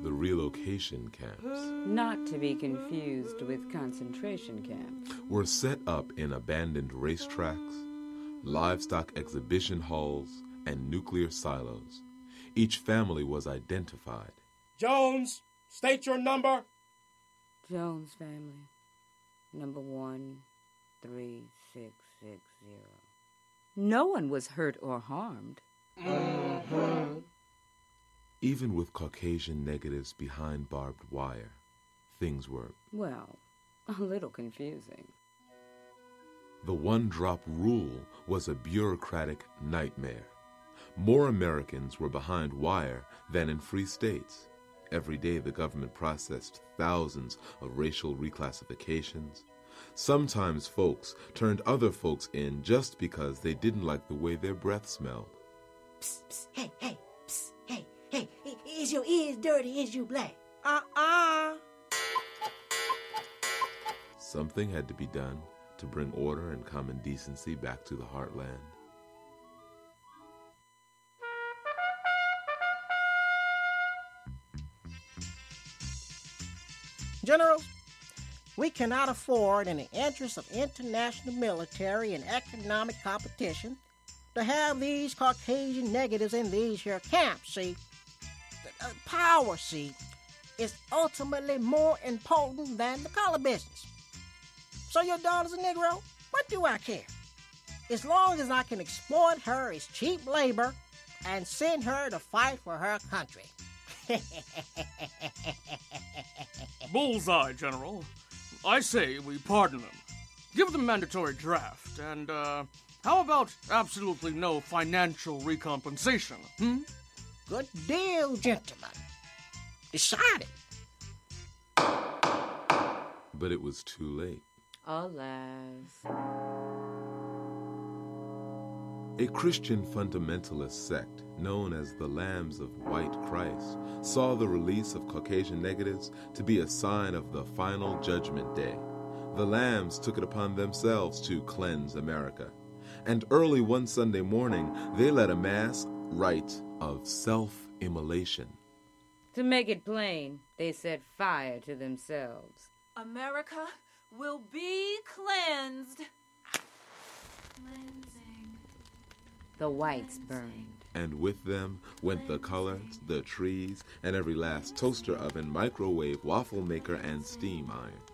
The relocation camps, not to be confused with concentration camps, were set up in abandoned racetracks, livestock exhibition halls, and nuclear silos. Each family was identified. Jones, state your number. Jones family, number 13660. No one was hurt or harmed. Mm-hmm. Even with Caucasian negatives behind barbed wire, things were, well, a little confusing. The one-drop rule was a bureaucratic nightmare. More Americans were behind wire than in free states. Every day the government processed thousands of racial reclassifications. Sometimes folks turned other folks in just because they didn't like the way their breath smelled. Psst, psst, hey, psst, hey, is your ears dirty? Is you black? Something had to be done to bring order and common decency back to the heartland. Generals, we cannot afford, in the interest of international military and economic competition, to have these Caucasian negatives in these here camps, see. Power, see, is ultimately more important than the color business. So your daughter's a Negro? What do I care? As long as I can exploit her as cheap labor and send her to fight for her country. Bullseye, General. I say we pardon them. Give them mandatory draft, and, how about absolutely no financial recompensation, Good deal, gentlemen. Decided. But it was too late. Alas. A Christian fundamentalist sect known as the Lambs of White Christ saw the release of Caucasian negatives to be a sign of the final judgment day. The Lambs took it upon themselves to cleanse America. And early one Sunday morning, they led a mass rite of self-immolation. To make it plain, they set fire to themselves. America will be cleansed. Cleansing. The whites burned. And with them went the colors, the trees, and every last toaster oven, microwave, waffle maker, and steam iron.